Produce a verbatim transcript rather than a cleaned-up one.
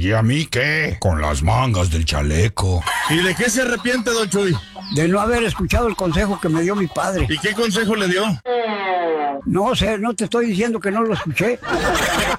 ¿Y a mí qué? Con las mangas del chaleco. ¿Y de qué se arrepiente, don Chuy? De no haber escuchado el consejo que me dio mi padre. ¿Y qué consejo le dio? No sé, no te estoy diciendo que no lo escuché.